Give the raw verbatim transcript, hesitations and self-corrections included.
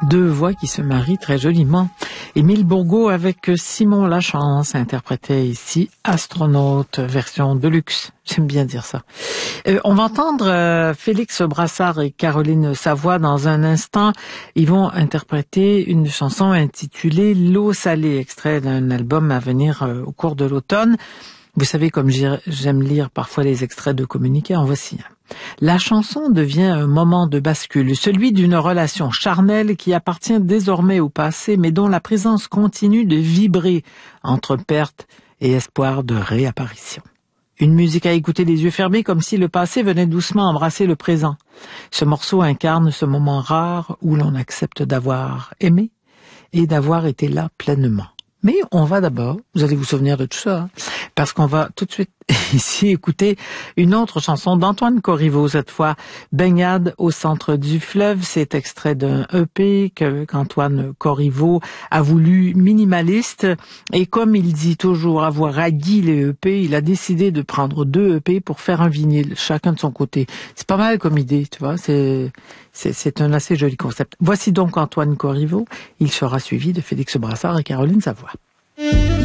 Deux voix qui se marient très joliment. Émile Bourgault avec Simon Lachance interprétait ici Astronaute, version de luxe. J'aime bien dire ça. Euh, on va entendre euh, Félix Brassard et Caroline Savoie dans un instant. Ils vont interpréter une chanson intitulée L'eau salée, extrait d'un album à venir euh, au cours de l'automne. Vous savez, comme j'aime lire parfois les extraits de communiqués, en voici un. La chanson devient un moment de bascule, celui d'une relation charnelle qui appartient désormais au passé, mais dont la présence continue de vibrer entre perte et espoir de réapparition. Une musique à écouter les yeux fermés, comme si le passé venait doucement embrasser le présent. Ce morceau incarne ce moment rare où l'on accepte d'avoir aimé et d'avoir été là pleinement. Mais on va d'abord, vous allez vous souvenir de tout ça, hein, parce qu'on va tout de suite ici écouter une autre chanson d'Antoine Corriveau, cette fois, Baignade au centre du fleuve. C'est extrait d'un E P que, qu'Antoine Corriveau a voulu minimaliste. Et comme il dit toujours avoir haï les E P, il a décidé de prendre deux E P pour faire un vinyle, chacun de son côté. C'est pas mal comme idée, tu vois, c'est, c'est, c'est un assez joli concept. Voici donc Antoine Corriveau. Il sera suivi de Félix Brassard et Caroline Savoie.